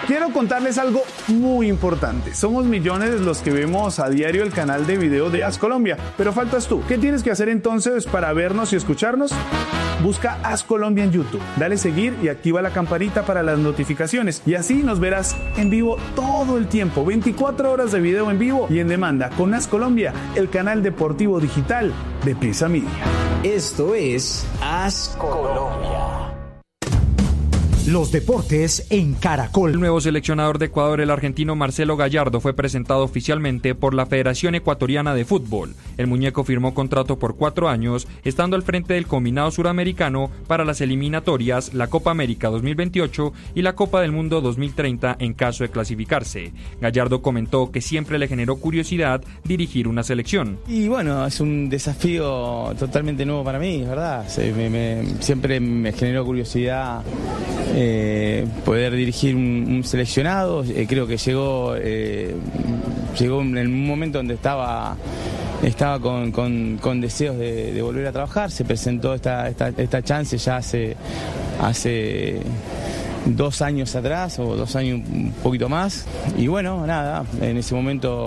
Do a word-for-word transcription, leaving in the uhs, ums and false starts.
Quiero contarles algo muy importante. Somos millones los que vemos a diario el canal de video de As Colombia, pero faltas tú. ¿Qué tienes que hacer entonces para vernos y escucharnos? Busca As Colombia en YouTube, dale seguir y activa la campanita para las notificaciones y así nos verás en vivo todo el tiempo, veinticuatro horas de video en vivo y en demanda con As Colombia, el canal deportivo digital de Prisa Media. Esto es As Colombia. Los deportes en Caracol. El nuevo seleccionador de Ecuador, el argentino Marcelo Gallardo, fue presentado oficialmente por la Federación Ecuatoriana de Fútbol. El muñeco firmó contrato por cuatro años, estando al frente del combinado suramericano para las eliminatorias, la Copa América dos mil veintiocho y la Copa del Mundo dos mil treinta en caso de clasificarse. Gallardo comentó que siempre le generó curiosidad dirigir una selección. Y bueno, es un desafío totalmente nuevo para mí, ¿verdad? Se, me, me, siempre me generó curiosidad Eh, poder dirigir un, un seleccionado. Eh, creo que llegó eh, llegó en un momento donde estaba estaba con, con, con deseos de, de volver a trabajar. Se presentó esta, esta, esta chance ya hace hace dos años atrás o dos años un poquito más y bueno, nada, en ese momento